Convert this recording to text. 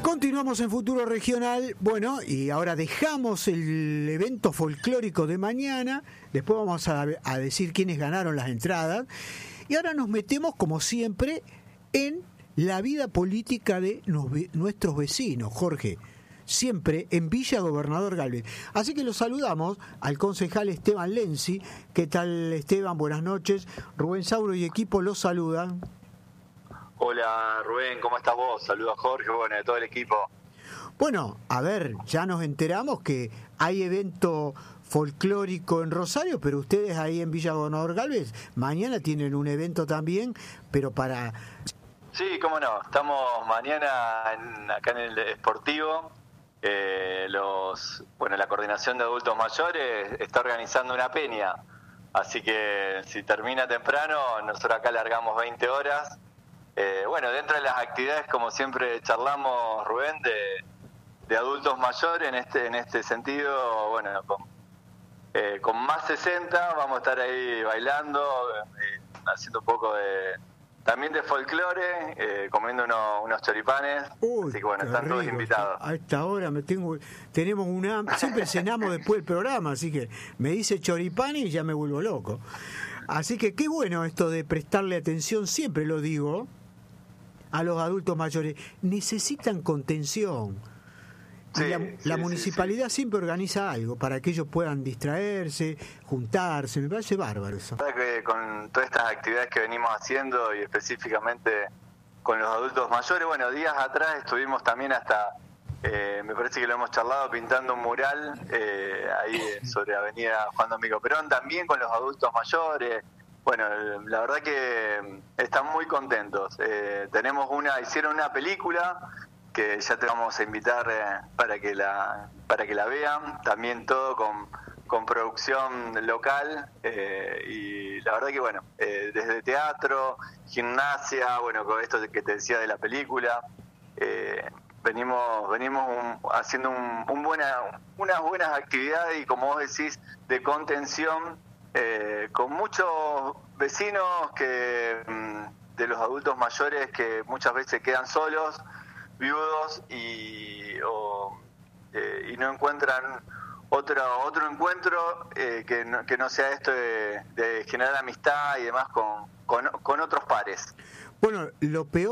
Continuamos en Futuro Regional. Bueno, y ahora dejamos el evento folclórico de mañana. Después vamos a decir quiénes ganaron las entradas. Y ahora nos metemos, como siempre, en la vida política de nuestros vecinos, Jorge. Siempre en Villa Gobernador Galvez. Así que los saludamos al concejal Esteban Lenzi. ¿Qué tal, Esteban? Buenas noches. Rubén Sauro y equipo los saludan. Hola Rubén, ¿cómo estás vos? Saludos a Jorge, bueno, de todo el equipo. Bueno, a ver, ya nos enteramos que hay evento folclórico en Rosario, pero ustedes ahí en Villa Gobernador Galvez mañana tienen un evento también, pero para... Sí, cómo no, estamos mañana acá en el Sportivo. La coordinación de adultos mayores está organizando una peña, así que si termina temprano, nosotros acá largamos 20 horas. Dentro de las actividades, como siempre charlamos, Rubén, de adultos mayores, en este sentido, bueno, con más 60 vamos a estar ahí bailando, haciendo un poco también de folclore, comiendo unos choripanes. Uy, así que bueno, están todos invitados. A esta hora tenemos siempre cenamos después del programa, así que me dice choripán y ya me vuelvo loco. Así que qué bueno esto de prestarle atención, siempre lo digo, a los adultos mayores. Necesitan contención. Sí, la municipalidad siempre organiza algo para que ellos puedan distraerse, juntarse. Me parece bárbaro eso. La verdad que con todas estas actividades que venimos haciendo y específicamente con los adultos mayores, bueno, días atrás estuvimos también hasta, me parece que lo hemos charlado, pintando un mural ahí sobre Avenida Juan Domingo Perón, también con los adultos mayores. Bueno, la verdad que están muy contentos. Hicieron una película que ya te vamos a invitar para que la vean, también todo con producción local, y la verdad que bueno, desde teatro, gimnasia, bueno, con esto que te decía de la película, venimos haciendo unas buenas actividades y, como vos decís, de contención, con muchos vecinos de los adultos mayores que muchas veces quedan solos, viudos, y no encuentran otro encuentro que no sea esto de generar amistad y demás con otros pares. Bueno, lo peor